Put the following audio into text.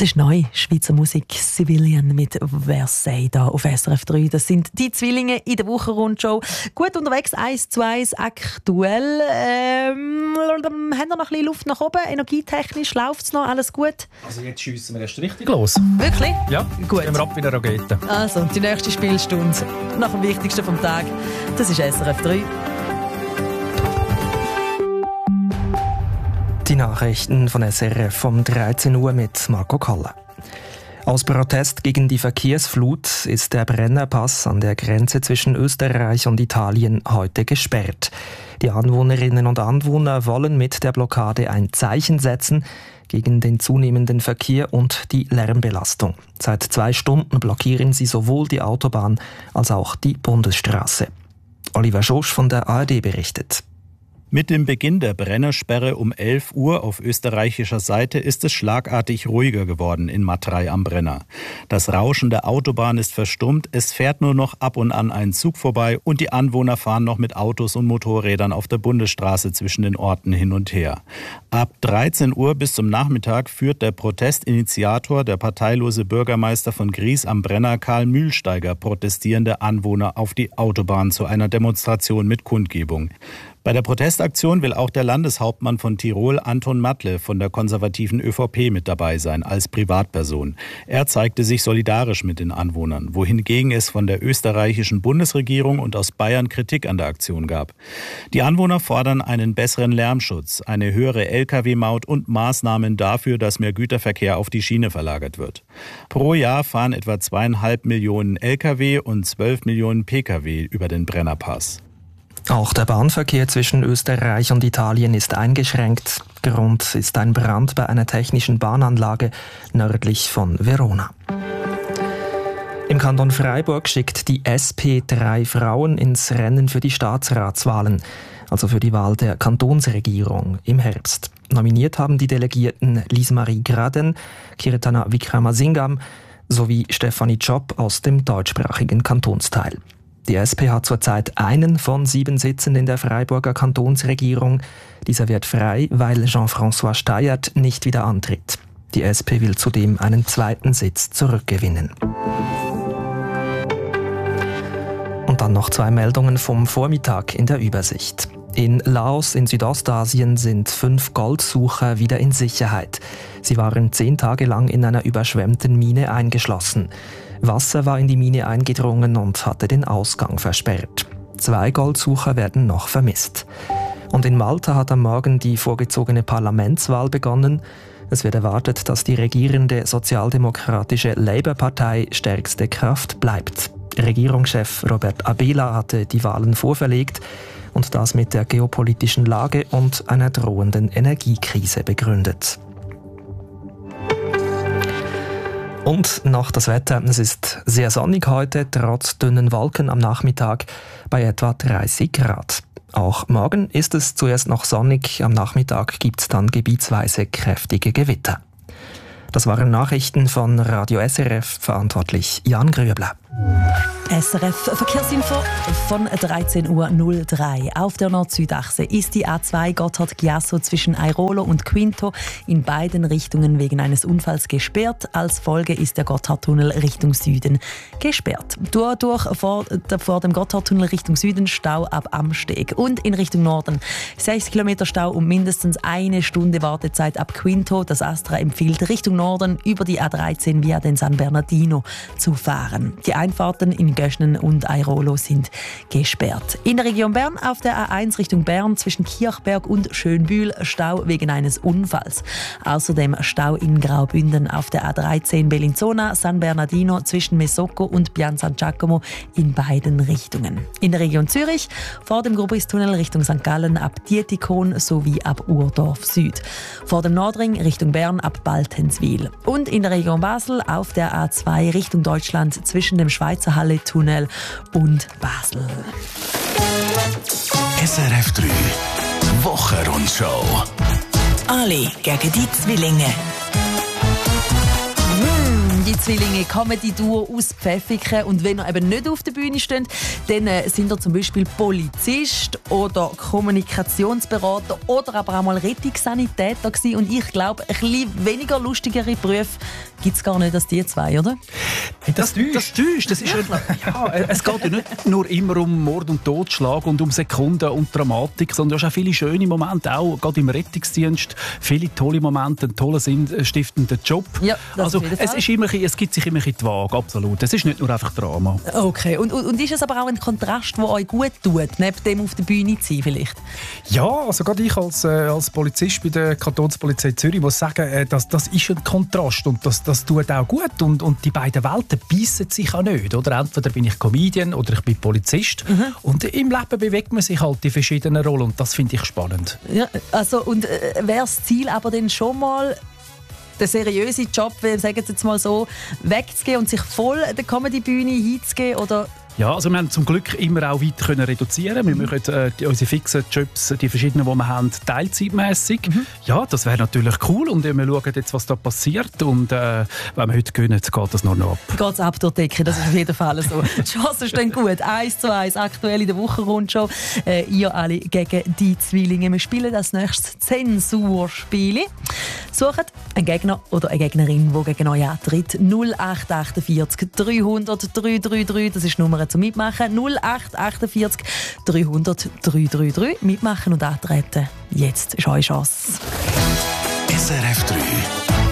Das ist neu, Schweizer Musik, Civilian mit Versailles da auf SRF 3. Das sind die Zwillinge in der Wochenrundshow. Gut unterwegs, 1:1 aktuell. Haben wir noch ein bisschen Luft nach oben? Energietechnisch läuft es noch? Alles gut? Also jetzt schiessen wir erst richtig los. Wirklich? Ja, gut. Gehen wir ab wie eine Rakete. Also, die nächste Spielstunde nach dem Wichtigsten vom Tag. Das ist SRF 3. Die Nachrichten von SRF um 13 Uhr mit Marco Kalle. Aus Protest gegen die Verkehrsflut ist der Brennerpass an der Grenze zwischen Österreich und Italien heute gesperrt. Die Anwohnerinnen und Anwohner wollen mit der Blockade ein Zeichen setzen gegen den zunehmenden Verkehr und die Lärmbelastung. Seit 2 Stunden blockieren sie sowohl die Autobahn als auch die Bundesstraße. Oliver Schosch von der ARD berichtet. Mit dem Beginn der Brennersperre um 11 Uhr auf österreichischer Seite ist es schlagartig ruhiger geworden in Matrei am Brenner. Das Rauschen der Autobahn ist verstummt, es fährt nur noch ab und an ein Zug vorbei und die Anwohner fahren noch mit Autos und Motorrädern auf der Bundesstraße zwischen den Orten hin und her. Ab 13 Uhr bis zum Nachmittag führt der Protestinitiator, der parteilose Bürgermeister von Gries am Brenner, Karl Mühlsteiger, protestierende Anwohner auf die Autobahn zu einer Demonstration mit Kundgebung. Bei der Protestaktion will auch der Landeshauptmann von Tirol, Anton Matle, von der konservativen ÖVP mit dabei sein, als Privatperson. Er zeigte sich solidarisch mit den Anwohnern, wohingegen es von der österreichischen Bundesregierung und aus Bayern Kritik an der Aktion gab. Die Anwohner fordern einen besseren Lärmschutz, eine höhere Lkw-Maut und Maßnahmen dafür, dass mehr Güterverkehr auf die Schiene verlagert wird. Pro Jahr fahren etwa 2,5 Millionen Lkw und 12 Millionen Pkw über den Brennerpass. Auch der Bahnverkehr zwischen Österreich und Italien ist eingeschränkt. Grund ist ein Brand bei einer technischen Bahnanlage nördlich von Verona. Im Kanton Freiburg schickt die SP 3 Frauen ins Rennen für die Staatsratswahlen, also für die Wahl der Kantonsregierung im Herbst. Nominiert haben die Delegierten Lise-Marie Graden, Kirtana Wickramasingam sowie Stefanie Tschopp aus dem deutschsprachigen Kantonsteil. Die SP hat zurzeit einen von 7 Sitzen in der Freiburger Kantonsregierung. Dieser wird frei, weil Jean-François Steyert nicht wieder antritt. Die SP will zudem einen 2. Sitz zurückgewinnen. Und dann noch 2 Meldungen vom Vormittag in der Übersicht. In Laos in Südostasien sind 5 Goldsucher wieder in Sicherheit. Sie waren 10 Tage lang in einer überschwemmten Mine eingeschlossen. Wasser war in die Mine eingedrungen und hatte den Ausgang versperrt. 2 Goldsucher werden noch vermisst. Und in Malta hat am Morgen die vorgezogene Parlamentswahl begonnen. Es wird erwartet, dass die regierende sozialdemokratische Labour-Partei stärkste Kraft bleibt. Regierungschef Robert Abela hatte die Wahlen vorverlegt und das mit der geopolitischen Lage und einer drohenden Energiekrise begründet. Und noch das Wetter. Es ist sehr sonnig heute, trotz dünnen Wolken am Nachmittag bei etwa 30 Grad. Auch morgen ist es zuerst noch sonnig, am Nachmittag gibt es dann gebietsweise kräftige Gewitter. Das waren Nachrichten von Radio SRF, verantwortlich Jan Grüebler. SRF Verkehrsinfo von 13:03 Uhr. Auf der Nord-Süd-Achse ist die A2 Gotthard-Chiasso zwischen Airolo und Quinto in beiden Richtungen wegen eines Unfalls gesperrt. Als Folge ist der Gotthardtunnel Richtung Süden gesperrt. Dadurch vor dem Gotthardtunnel Richtung Süden Stau ab Amsteg. Und in Richtung Norden 6 Kilometer Stau und mindestens 1 Stunde Wartezeit ab Quinto. Das Astra empfiehlt Richtung Norden über die A13 via den San Bernardino zu fahren. Die Einfahrten in Göschnen und Airolo sind gesperrt. In der Region Bern auf der A1 Richtung Bern zwischen Kirchberg und Schönbühl Stau wegen eines Unfalls. Außerdem Stau in Graubünden auf der A13 Bellinzona San Bernardino zwischen Mesocco und Pian San Giacomo in beiden Richtungen. In der Region Zürich vor dem Grubristunnel Richtung St. Gallen ab Dietikon sowie ab Urdorf Süd. Vor dem Nordring Richtung Bern ab Baltenswil. Und in der Region Basel auf der A2 Richtung Deutschland zwischen dem Schweizer Halle-Tunnel und Basel. SRF 3 Wochenrundshow. Ali gegen die Zwillinge. Die Zwillinge Comedy-Duo aus Pfäffiken. Und wenn ihr eben nicht auf der Bühne steht, dann sind ihr zum Beispiel Polizist oder Kommunikationsberater oder aber auch mal Rettungssanitäter gewesen. Und ich glaube, ein bisschen weniger lustigere Berufe gibt es gar nicht als die zwei, oder? Das täuscht. Das ist es geht ja nicht nur immer um Mord und Totschlag und um Sekunden und Dramatik, sondern du hast auch viele schöne Momente, auch gerade im Rettungsdienst. Viele tolle Momente, einen tollen, sinnstiftenden Job. Ja, also es gibt sich immer ein bisschen die Waage, absolut. Es ist nicht nur einfach Drama. Okay, und ist es aber auch ein Kontrast, der euch gut tut, neben dem auf der Bühne zu sein vielleicht? Ja, also gerade ich als Polizist bei der Kantonspolizei Zürich muss sagen, das ist ein Kontrast und das tut auch gut. Und die beiden Welten beißen sich auch nicht. Oder? Entweder bin ich Comedian oder ich bin Polizist. Und im Leben bewegt man sich halt in verschiedenen Rollen und das finde ich spannend. Ja, also, und wäre das Ziel aber dann schon mal, den seriösen Job, sagen wir jetzt mal so, wegzugehen und sich voll der Comedy-Bühne hinzugeben? Oder? Ja, also wir haben zum Glück immer auch weit können reduzieren. Wir machen unsere fixen Jobs, die verschiedenen, die wir haben, teilzeitmässig. Ja, das wäre natürlich cool und wir schauen jetzt, was da passiert. Und wenn wir heute gewinnen, geht das nur noch ab. Geht es ab durch die Decke, das ist auf jeden Fall so. Die Chancen stehen gut. 1:1, aktuell in der Wochenrundschau. Ihr alle gegen die Zwillinge. Wir spielen als nächstes Zensurspiele. Sucht einen Gegner oder eine Gegnerin, die gegen euch antritt. 0848 300 333, das ist die Nummer zum Mitmachen. 0848 300 333. Mitmachen und antreten. Jetzt ist eure Chance. SRF 3